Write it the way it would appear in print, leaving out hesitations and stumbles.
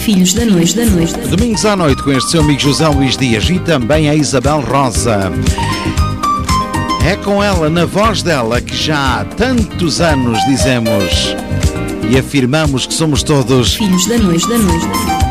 Filhos da Noite, Domingos à noite com este seu amigo José Luís Dias e também a Isabel Rosa. É com ela, na voz dela, que já há tantos anos dizemos e afirmamos que somos todos Filhos da Noite.